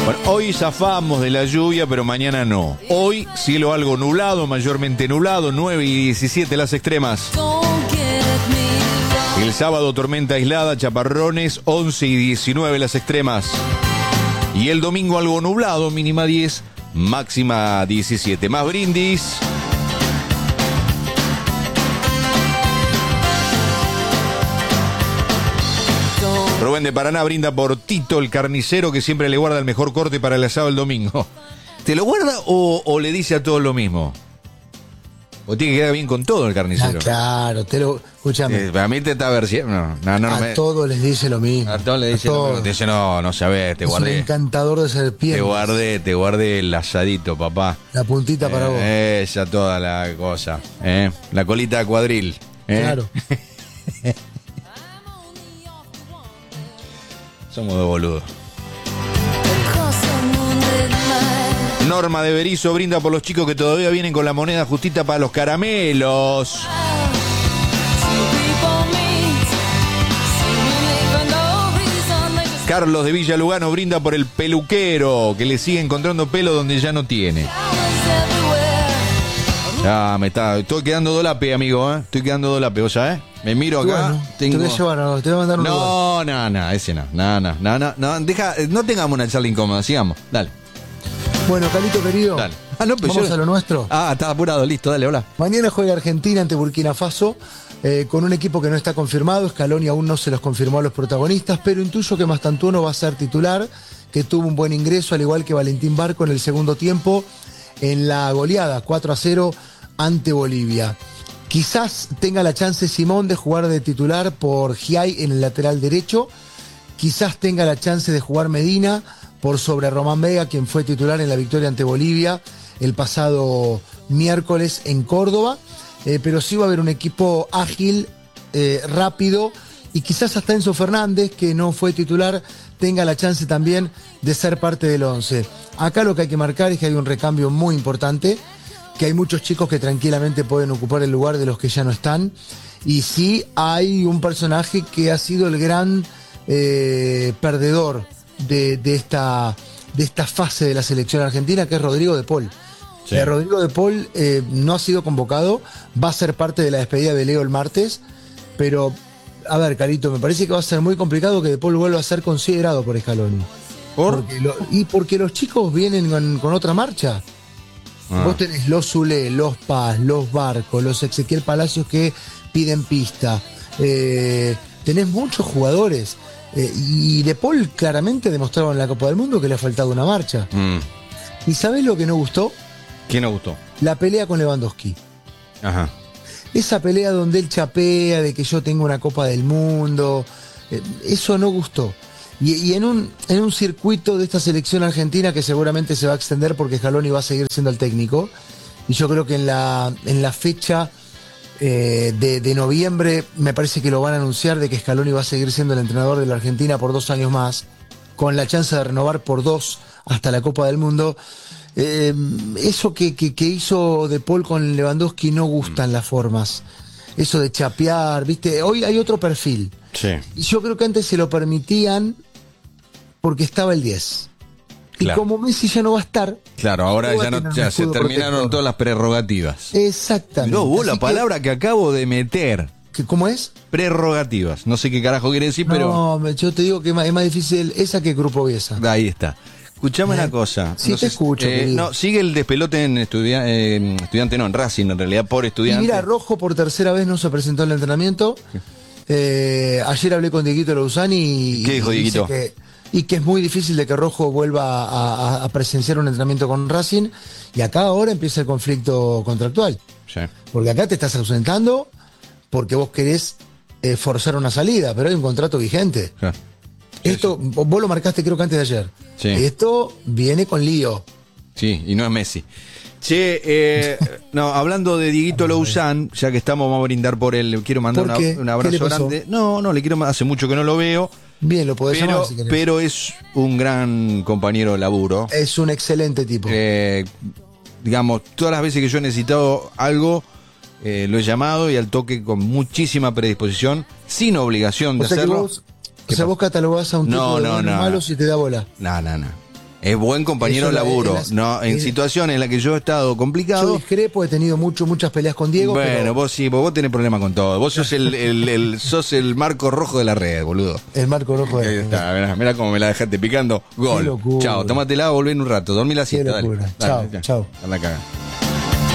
Bueno, hoy zafamos de la lluvia, pero mañana no. Hoy cielo algo nublado, mayormente nublado, 9 y 17 las extremas. El sábado tormenta aislada, chaparrones, 11 y 19 las extremas. Y el domingo algo nublado, mínima 10, máxima 17. Más brindis. Rubén de Paraná brinda por Tito, el carnicero, que siempre le guarda el mejor corte para el asado el domingo. ¿Te lo guarda o le dice a todos lo mismo? ¿O tiene que quedar bien con todo el carnicero? Claro, escúchame. Para mí te está versiendo. No, todos les dice lo mismo. A todos les dice lo mismo. Te dice, no sabés, te guardé. Es un encantador de serpientes. Te guardé el asadito, papá. La puntita para vos. Esa toda la cosa. La colita de cuadril. Claro. Somos de boludos. Norma de Berizo brinda por los chicos que todavía vienen con la moneda justita para los caramelos. Carlos de Villa Lugano brinda por el peluquero, que le sigue encontrando pelo donde ya no tiene. Estoy quedando dolape, amigo, Estoy quedando dolape, ¿vos sabés? Me miro acá. Bueno, te voy a llevar, te voy a mandar un lugar. No, ese no. No tengamos una charla incómoda, sigamos, dale. Bueno, Calito querido, dale. Vamos a lo nuestro. Está apurado, listo, dale, hola. Mañana juega Argentina ante Burkina Faso, con un equipo que no está confirmado. Scaloni aún no se los confirmó a los protagonistas, pero intuyo que Mastantuono va a ser titular, que tuvo un buen ingreso, al igual que Valentín Barco en el segundo tiempo, en la goleada 4-0 ante Bolivia. Quizás tenga la chance Simón de jugar de titular por Giai en el lateral derecho. Quizás tenga la chance de jugar Medina por sobre Román Vega, quien fue titular en la victoria ante Bolivia el pasado miércoles en Córdoba. Pero sí va a haber un equipo ágil, rápido, y quizás hasta Enzo Fernández, que no fue titular, tenga la chance también de ser parte del 11. Acá lo que hay que marcar es que hay un recambio muy importante, que hay muchos chicos que tranquilamente pueden ocupar el lugar de los que ya no están, y sí hay un personaje que ha sido el gran perdedor de esta fase de la selección argentina, que es Rodrigo de Paul. Sí. Rodrigo de Paul no ha sido convocado, va a ser parte de la despedida de Leo el martes, pero, a ver, Carito, me parece que va a ser muy complicado que de Paul vuelva a ser considerado por Scaloni. Porque los chicos vienen con otra marcha. Vos tenés los Zule, los Paz, los Barcos, los Ezequiel Palacios que piden pista. Tenés muchos jugadores. Y De Paul claramente demostraron en la Copa del Mundo que le ha faltado una marcha. ¿Y sabés lo que no gustó? ¿Qué no gustó? La pelea con Lewandowski. Ajá. Esa pelea donde él chapea de que yo tengo una Copa del Mundo. Eso no gustó. Y en un circuito de esta selección argentina que seguramente se va a extender porque Scaloni va a seguir siendo el técnico. Y yo creo que en la fecha de noviembre me parece que lo van a anunciar, de que Scaloni va a seguir siendo el entrenador de la Argentina por 2 años más, con la chance de renovar por 2 hasta la Copa del Mundo. Eso que hizo De Paul con Lewandowski no gustan las formas. Eso de chapear, ¿viste? Hoy hay otro perfil. Sí. Y yo creo que antes se lo permitían porque estaba el 10. Claro. Y como Messi ya no va a estar. Claro, ahora ya se terminaron todas las prerrogativas. Exactamente. No, vos la palabra que acabo de meter. ¿Cómo es? Prerrogativas. No sé qué carajo quiere decir, pero. No, yo te digo que es más difícil esa que Grupo Biesa. Ahí está. Escuchame una cosa. Sí, no te escucho. No, sigue el despelote en estudiante, no, en Racing, en realidad, por estudiante. Y mira, Rojo por tercera vez no se presentó en el entrenamiento. Ayer hablé con Dieguito Lauzani y ¿qué dijo Dieguito? Y que es muy difícil de que Rojo vuelva a presenciar un entrenamiento con Racing. Y acá ahora empieza el conflicto contractual. Sí. Porque acá te estás ausentando porque vos querés forzar una salida, pero hay un contrato vigente. Sí. Esto, vos lo marcaste creo que antes de ayer. Sí. Esto viene con lío. Sí, y no es Messi. Che, no, hablando de Dieguito Louzán, ya que estamos, vamos a brindar por él. Le quiero mandar un abrazo grande. No, le quiero, hace mucho que no lo veo. Bien, lo podés llamar si querés. Pero es un gran compañero de laburo. Es un excelente tipo. Digamos, todas las veces que yo he necesitado algo, lo he llamado y al toque con muchísima predisposición, sin obligación de hacerlo. Vos catalogás a un tipo de malo si te da bola. No. Es buen compañero de laburo. En situaciones en las que yo he estado complicado. Yo discrepo, he tenido muchas peleas con Diego. Bueno, pero vos tenés problemas con todo. Vos sos sos el marco rojo de la red, boludo. el marco rojo Ahí de está, mirá cómo me la dejaste picando. Gol. locura. Chao, tómatela, volvé en un rato. Dormí la siesta, dale. locura. Dale, Chao. Anda a cagar.